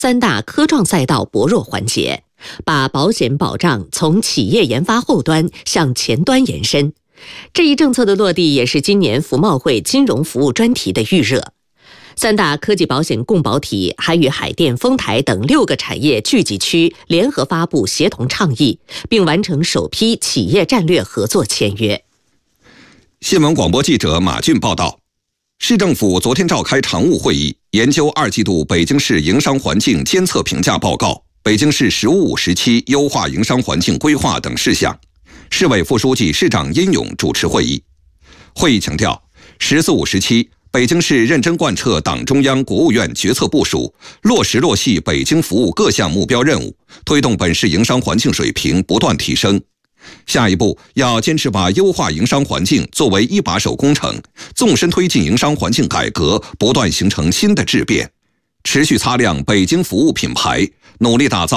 3大科创赛道薄弱环节，把保险保障从企业研发后端向前端延伸。这一政策的落地也是今年服贸会金融服务专题的预热。3大科技保险共保体还与海淀、丰台等6个产业聚集区联合发布协同倡议，并完成首批企业战略合作签约。 新闻广播记者马俊报道，市政府昨天召开常务会议，研究2季度北京市营商环境监测评价报告、北京市“十五五”时期优化营商环境规划等事项。市委副书记、市长殷勇主持会议。会议强调“十四五”时期，北京市认真贯彻党中央、国务院决策部署，落实落细北京服务各项目标任务，推动本市营商环境水平不断提升。下一步要坚持把优化营商环境作为一把手工程，纵深推进营商环境改革，不断形成新的质变，持续擦亮北京服务品牌，努力打造